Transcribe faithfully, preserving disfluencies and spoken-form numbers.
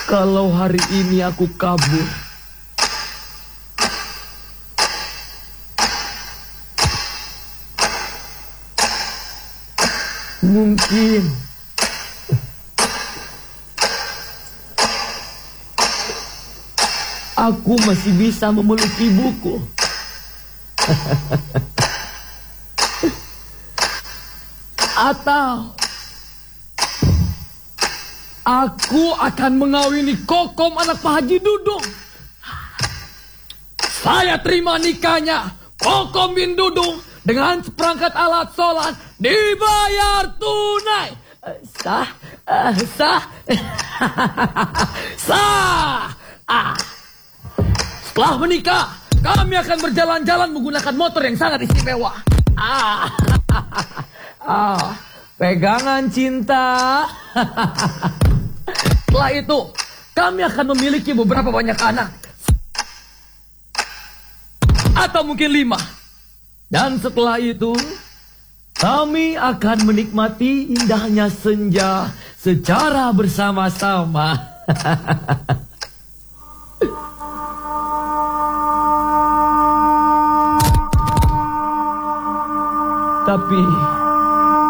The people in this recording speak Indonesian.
Kalau hari ini aku kabur, mungkin aku masih bisa memeluk ibuku. Atau aku akan mengawini Kokom anak Pak Haji Dudung. Saya terima nikahnya Kokom bin Dudung dengan seperangkat alat sholat dibayar tunai. Sah, uh, sah, sah. Ah. Setelah menikah, kami akan berjalan-jalan menggunakan motor yang sangat istimewa. Ah, ah, pegangan cinta. Setelah itu, kami akan memiliki beberapa banyak anak. Atau mungkin lima. Dan setelah itu, kami akan menikmati indahnya senja secara bersama-sama. Tapi